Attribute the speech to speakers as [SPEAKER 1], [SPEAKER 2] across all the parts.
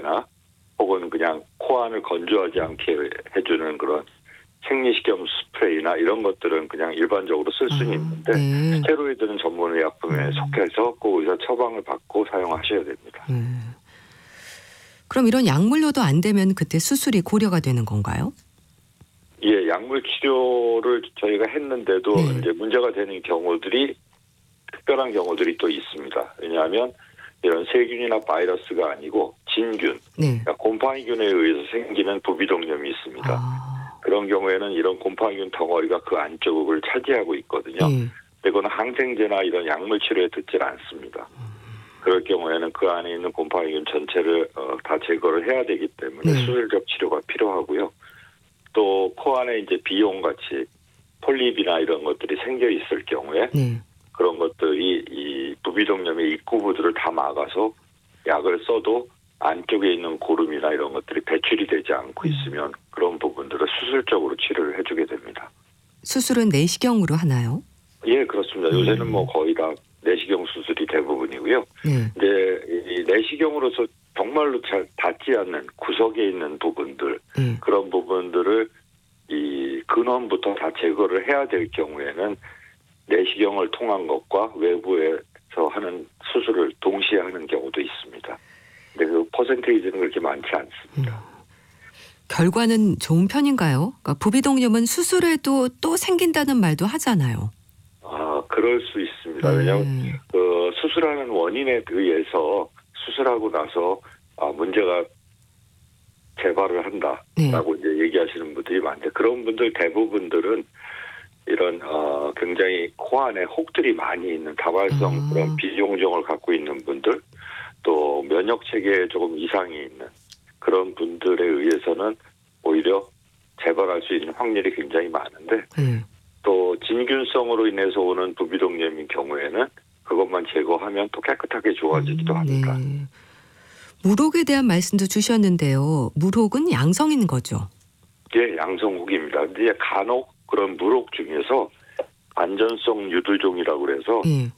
[SPEAKER 1] 스프레이나 혹은 그냥 코 안을 건조하지 않게 해주는 그런 생리식염 스프레이나 이런 것들은 그냥 일반적으로 쓸 수는 있는데
[SPEAKER 2] 네.
[SPEAKER 1] 스테로이드는 전문 의약품에 속해서 꼭 의사 처방을 받고 사용하셔야 됩니다.
[SPEAKER 2] 그럼 이런 약물로도 안 되면 그때 수술이 고려가 되는 건가요?
[SPEAKER 1] 예, 약물 치료를 저희가 했는데도
[SPEAKER 2] 네.
[SPEAKER 1] 이제 문제가 되는 경우들이 특별한 경우들이 또 있습니다. 왜냐하면 이런 세균이나 바이러스가 아니고 진균,
[SPEAKER 2] 네.
[SPEAKER 1] 그러니까 곰팡이균에 의해서 생기는 부비동염이 있습니다. 그런 경우에는 이런 곰팡이균 덩어리가 그 안쪽을 차지하고 있거든요.
[SPEAKER 2] 네.
[SPEAKER 1] 근데 그건 항생제나 이런 약물 치료에 듣질 않습니다. 그럴 경우에는 그 안에 있는 곰팡이균 전체를 다 제거를 해야 되기 때문에
[SPEAKER 2] 네.
[SPEAKER 1] 수술적 치료가 필요하고요. 또 코 안에 이제 비용같이 폴립이나 이런 것들이 생겨 있을 경우에
[SPEAKER 2] 네.
[SPEAKER 1] 그런 것들이 이 부비동염의 입구부들을 다 막아서 약을 써도 안쪽에 있는 고름이나 이런 것들이 배출이 되지 않고 있으면 그런 부분들을 수술적으로 치료를 해주게 됩니다.
[SPEAKER 2] 수술은 내시경으로 하나요?
[SPEAKER 1] 예, 그렇습니다. 요새는 뭐 거의 다 내시경 수술이 대부분이고요.
[SPEAKER 2] 네.
[SPEAKER 1] 이제 이 내시경으로서 정말로 잘 닿지 않는 구석에 있는 부분들
[SPEAKER 2] 네.
[SPEAKER 1] 그런 부분들을 이 근원부터 다 제거를 해야 될 경우에는 내시경을 통한 것과 외부에서 하는 수술을 동시에 하는 경우도 있습니다. 근데 그 퍼센테이지는 그렇게 많지 않습니다.
[SPEAKER 2] 결과는 좋은 편인가요? 그러니까 부비동염은 수술해도 또 생긴다는 말도 하잖아요.
[SPEAKER 1] 그럴 수 있습니다. 왜냐하면 그 수술하는 원인에 의해서 수술하고 나서 문제가 재발을 한다라고 이제 얘기하시는 분들이 많은데 그런 분들 대부분들은 이런 굉장히 코 안에 혹들이 많이 있는 다발성 그런 비종종을 갖고 있는 분들 또 면역 체계에 조금 이상이 있는 그런 분들에 의해서는 오히려 재발할 수 있는 확률이 굉장히 많은데 또 진균성으로 인해서 오는 부비동염인 경우에는 그것만 제거하면 또 깨끗하게 좋아지기도 합니다.
[SPEAKER 2] 네. 물혹에 대한 말씀도 주셨는데요. 물혹은 양성인 거죠?
[SPEAKER 1] 예, 양성혹입니다. 근데 간혹 그런 물혹 중에서 안전성 유두종이라고 그래서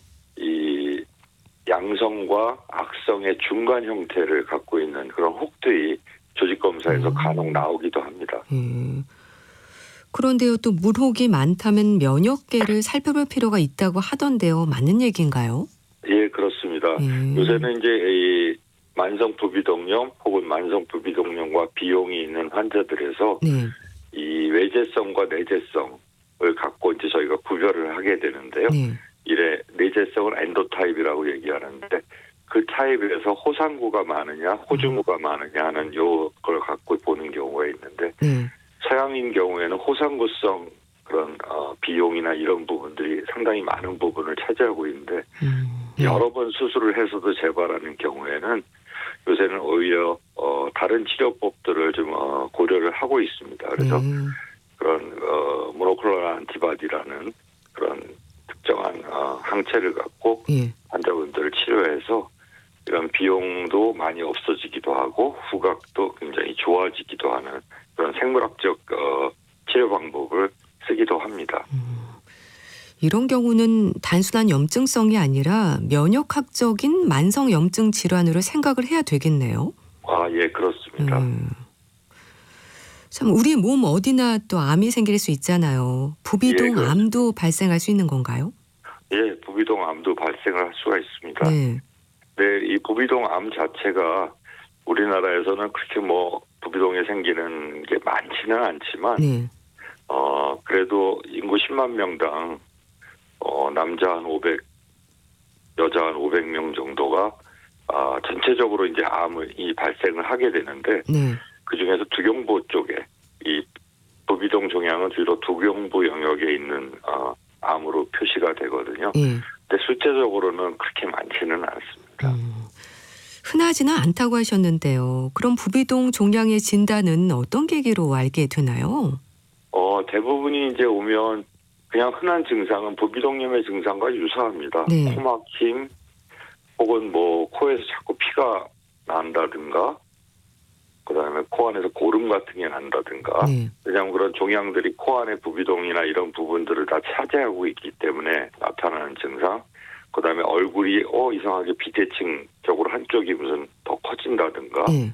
[SPEAKER 1] 이 양성과 악성의 중간 형태를 갖고 있는 그런 혹들이 조직검사에서 간혹 나오기도 합니다.
[SPEAKER 2] 그런데요, 또 물혹이 많다면 면역계를 살펴볼 필요가 있다고 하던데요. 맞는 얘기인가요?
[SPEAKER 1] 예, 그렇습니다. 요새는 이제 이 만성 부비동염 혹은 만성 부비동염과 비용이 있는 환자들에서 이 외재성과 내재성을 갖고 이제 저희가 구별을 하게 되는데요. 이래 내재성은 엔도타입이라고 얘기하는데 그 타입에서 호상구가 많으냐 호중구가 많으냐 하는 요걸 갖고 보는 경우가 있는데 서양인 경우에는 호상구성 그런 비용이나 이런 부분들이 상당히 많은 부분을 차지하고 있는데 여러 번 수술을 해서도 재발하는 경우에는 요새는 오히려 다른 치료법들을 좀 고려를 하고 있습니다. 그래서 그런 모노클로널 안티바디라는 그런 특정한 항체를 갖고 환자분들을 치료해서 이런 비용도 많이 없어지기도 하고 후각도 굉장히 좋아지기도 하는 그런 생물학적 치료 방법을 쓰기도 합니다.
[SPEAKER 2] 이런 경우는 단순한 염증성이 아니라 면역학적인 만성 염증 질환으로 생각을 해야 되겠네요.
[SPEAKER 1] 예, 그렇습니다.
[SPEAKER 2] 참 우리 몸 어디나 또 암이 생길 수 있잖아요. 부비동암도 발생할 수 있는 건가요?
[SPEAKER 1] 예, 부비동암도 발생할 수가 있습니다.
[SPEAKER 2] 네,
[SPEAKER 1] 이 부비동암 자체가 우리나라에서는 그렇게 뭐 부비동에 생기는 게 많지는 않지만 그래도 인구 10만 명당 남자 한 500, 여자 한 500명 정도가 전체적으로 이제 암이 발생을 하게 되는데 그 중에서 두경부 쪽에 이 부비동 종양은 주로 두경부 영역에 있는 암으로 표시가 되거든요. 근데 숫자적으로는 그렇게 많지는 않습니다.
[SPEAKER 2] 흔하지는 않다고 하셨는데요. 그럼 부비동 종양의 진단은 어떤 계기로 알게 되나요?
[SPEAKER 1] 대부분이 이제 오면 그냥 흔한 증상은 부비동염의 증상과 유사합니다. 코막힘 혹은 뭐 코에서 자꾸 피가 난다든가 그다음에 코 안에서 고름 같은 게 난다든가 왜냐하면 그런 종양들이 코 안에 부비동이나 이런 부분들을 다 차지하고 있기 때문에 나타나는 증상 그다음에 얼굴이 이상하게 비대칭적으로 한쪽이 무슨 더 커진다든가